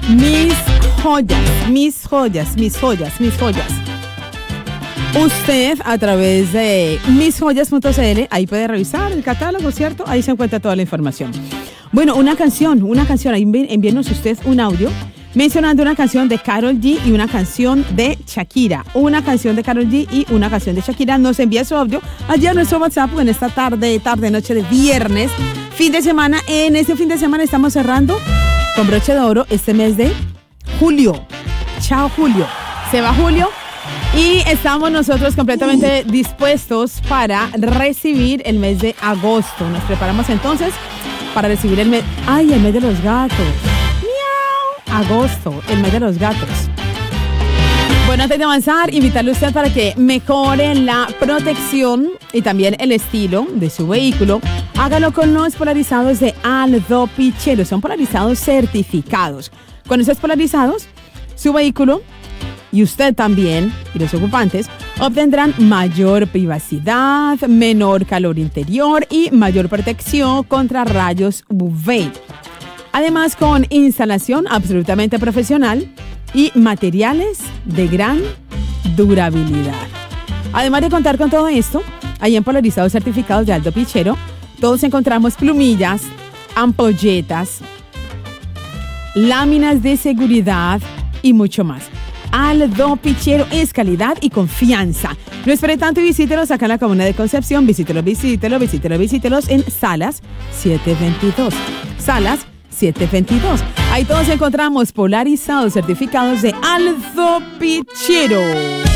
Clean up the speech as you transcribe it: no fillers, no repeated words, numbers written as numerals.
Mis joyas, mis joyas, mis joyas, mis joyas. Usted a través de misjoyas.cl, ahí puede revisar el catálogo, ¿cierto? Ahí se encuentra toda la información. Bueno, una canción, ahí envíenos usted un audio mencionando una canción de Karol G y una canción de Shakira. Una canción de Karol G y una canción de Shakira. Nos envía su audio allá a nuestro WhatsApp en esta noche de viernes, fin de semana. En este fin de semana estamos cerrando con broche de oro este mes de julio. Chao, julio. Se va julio. Y estamos nosotros completamente dispuestos para recibir el mes de agosto. Nos preparamos entonces para recibir el mes de los gatos. ¡Miau! Agosto, el mes de los gatos. Bueno, antes de avanzar, invitarle a usted para que mejore la protección y también el estilo de su vehículo. Hágalo con los polarizados de Aldo Pichero. Son polarizados certificados. Con esos polarizados, su vehículo y usted también, y los ocupantes, obtendrán mayor privacidad, menor calor interior y mayor protección contra rayos UV. Además, con instalación absolutamente profesional y materiales de gran durabilidad. Además de contar con todo esto, ahí en polarizados certificados de Aldo Pichero, todos encontramos plumillas, ampolletas, láminas de seguridad y mucho más. Aldo Pichero es calidad y confianza. No espere tanto y visítelos acá en la Comuna de Concepción. Visítelos en Salas 722. Salas 722. Ahí todos encontramos polarizados certificados de Aldo Pichero.